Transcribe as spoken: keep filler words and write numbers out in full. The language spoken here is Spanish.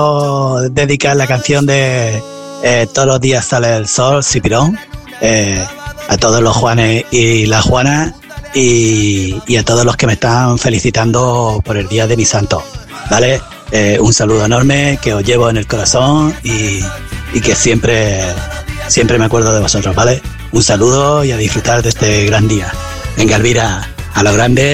dedicar la canción de eh, Todos los días sale el sol, Cipirón, eh, a todos los Juanes y las Juanas y, y a todos los que me están felicitando por el día de mi santo, ¿vale? Eh, un saludo enorme que os llevo en el corazón y, y que siempre, siempre me acuerdo de vosotros, ¿vale? Un saludo y a disfrutar de este gran día. Venga, Elvira, a lo grande.